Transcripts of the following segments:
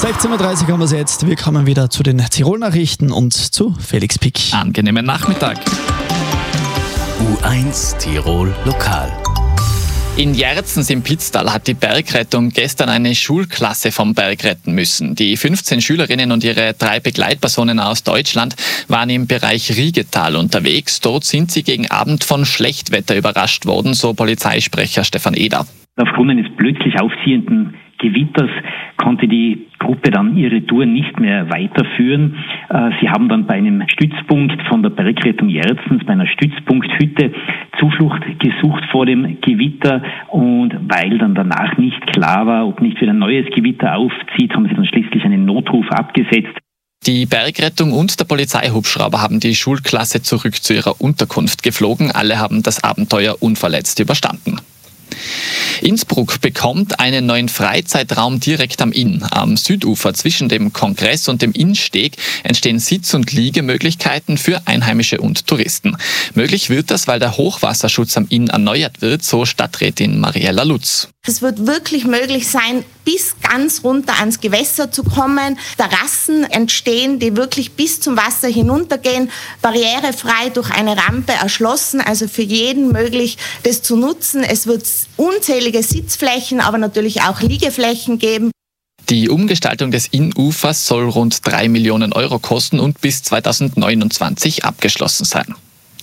16.30 Uhr haben wir es jetzt. Wir kommen wieder zu den Tirol-Nachrichten und zu Felix Pick. Angenehmen Nachmittag. U1 Tirol Lokal. In Jerzens im Pitztal hat die Bergrettung gestern eine Schulklasse vom Berg retten müssen. Die 15 Schülerinnen und ihre 3 Begleitpersonen aus Deutschland waren im Bereich Riegetal unterwegs. Dort sind sie gegen Abend von Schlechtwetter überrascht worden, so Polizeisprecher Stefan Eder. Aufgrund eines plötzlich aufziehenden Gewitters konnte die Gruppe dann ihre Tour nicht mehr weiterführen. Sie haben dann bei einem Stützpunkt von der Bergrettung Jerzens, bei einer Stützpunkthütte, Zuflucht gesucht vor dem Gewitter, und weil dann danach nicht klar war, ob nicht wieder ein neues Gewitter aufzieht, haben sie dann schließlich einen Notruf abgesetzt. Die Bergrettung und der Polizeihubschrauber haben die Schulklasse zurück zu ihrer Unterkunft geflogen. Alle haben das Abenteuer unverletzt überstanden. Innsbruck bekommt einen neuen Freizeitraum direkt am Inn. Am Südufer zwischen dem Kongress und dem Innsteg entstehen Sitz- und Liegemöglichkeiten für Einheimische und Touristen. Möglich wird das, weil der Hochwasserschutz am Inn erneuert wird, so Stadträtin Mariella Lutz. Es wird wirklich möglich sein, bis ganz runter ans Gewässer zu kommen. Terrassen entstehen, die wirklich bis zum Wasser hinuntergehen, barrierefrei durch eine Rampe erschlossen, also für jeden möglich, das zu nutzen. Es wird unzählige Sitzflächen, aber natürlich auch Liegeflächen geben. Die Umgestaltung des Innufers soll rund 3 Millionen Euro kosten und bis 2029 abgeschlossen sein.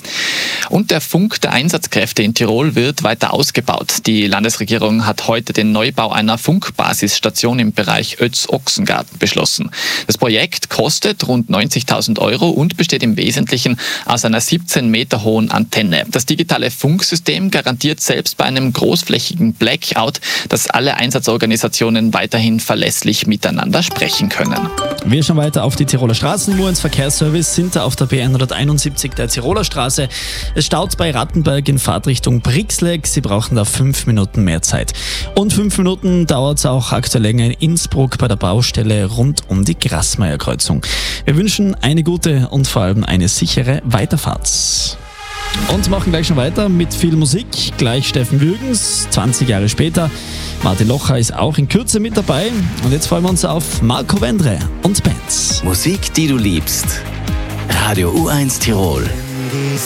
Und der Funk der Einsatzkräfte in Tirol wird weiter ausgebaut. Die Landesregierung hat heute den Neubau einer Funkbasisstation im Bereich Oetz-Ochsengarten beschlossen. Das Projekt kostet rund 90.000 Euro und besteht im Wesentlichen aus einer 17 Meter hohen Antenne. Das digitale Funksystem garantiert selbst bei einem großflächigen Blackout, dass alle Einsatzorganisationen weiterhin verlässlich miteinander sprechen können. Wir schauen weiter auf die Tiroler Straßen. Nur ins Verkehrsservice sind da auf der B171 der Tiroler Straße. Es staut bei Rattenberg in Fahrtrichtung Brixleck. Sie brauchen da 5 Minuten mehr Zeit. Und 5 Minuten dauert es auch aktuell länger in Innsbruck bei der Baustelle rund um die Grassmeier-Kreuzung. Wir wünschen eine gute und vor allem eine sichere Weiterfahrt. Und machen gleich schon weiter mit viel Musik. Gleich Steffen Würgens, 20 Jahre später. Martin Locher ist auch in Kürze mit dabei. Und jetzt freuen wir uns auf Marco Wendre und Bands. Musik, die du liebst. Radio U1 Tirol.